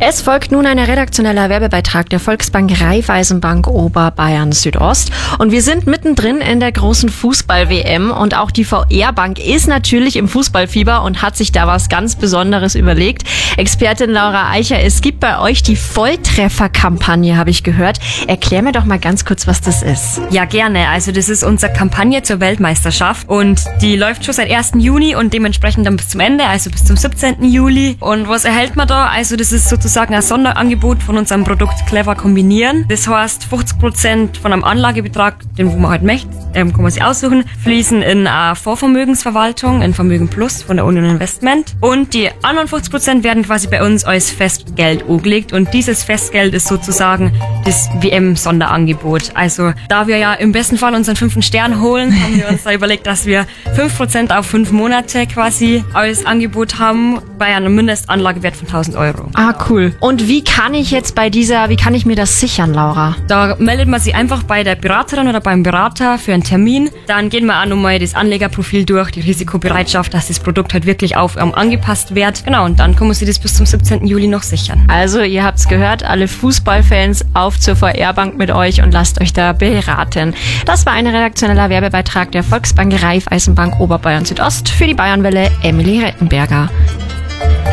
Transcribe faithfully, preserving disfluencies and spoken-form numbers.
Es folgt nun ein redaktioneller Werbebeitrag der Volksbank Raiffeisenbank Oberbayern Südost. Und wir sind mittendrin in der großen Fußball-W M und auch die V R-Bank ist natürlich im Fußballfieber und hat sich da was ganz Besonderes überlegt. Expertin Laura Eicher, es gibt bei euch die Volltreffer-Kampagne, habe ich gehört. Erklär mir doch mal ganz kurz, was das ist. Ja, gerne. Also das ist unsere Kampagne zur Weltmeisterschaft und die läuft schon seit ersten Juni und dementsprechend dann bis zum Ende, also bis zum siebzehnten Juli. Und was erhält man da? Also das ist sozusagen ein Sonderangebot von unserem Produkt Clever Kombinieren. Das heißt, fünfzig Prozent von einem Anlagebetrag, den wo man halt möchte, ähm, kann man sich aussuchen, fließen in eine Vorvermögensverwaltung, in Vermögen Plus von der Union Investment. Und die anderen fünfzig Prozent werden quasi bei uns als Festgeld angelegt. Und dieses Festgeld ist sozusagen das W M-Sonderangebot. Also da wir ja im besten Fall unseren fünften Stern holen, haben wir uns da überlegt, dass wir fünf Prozent auf fünf Monate quasi als Angebot haben bei einem Mindestanlagewert von tausend Euro. Ah, cool. Und wie kann ich jetzt bei dieser, wie kann ich mir das sichern, Laura? Da meldet man sich einfach bei der Beraterin oder beim Berater für einen Termin. Dann gehen wir auch nochmal das Anlegerprofil durch, die Risikobereitschaft, dass das Produkt halt wirklich auf ähm, angepasst wird. Genau, und dann kann man sich das bis zum siebzehnten Juli noch sichern. Also, ihr habt's gehört, alle Fußballfans auf zur V R-Bank mit euch und lasst euch da beraten. Das war ein redaktioneller Werbebeitrag der Volksbank Raiffeisenbank Oberbayern Südost für die Bayernwelle Emily Rettenberger.